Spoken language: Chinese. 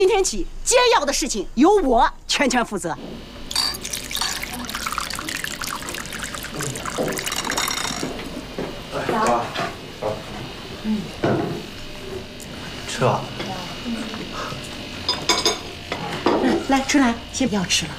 今天起，接药的事情由我全权负责。 爸，吃吧。 来，春兰，先不要吃了。